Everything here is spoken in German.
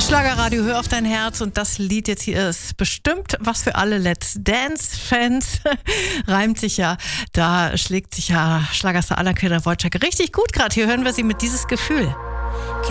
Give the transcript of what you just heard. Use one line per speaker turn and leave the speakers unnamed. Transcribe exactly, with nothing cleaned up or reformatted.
Schlagerradio, hör auf dein Herz, und das Lied jetzt hier ist bestimmt was für alle Let's Dance-Fans. Reimt sich ja, da schlägt sich ja Schlagerstar Alan Peter Wojcik richtig gut gerade. Hier hören wir sie mit Dieses Gefühl.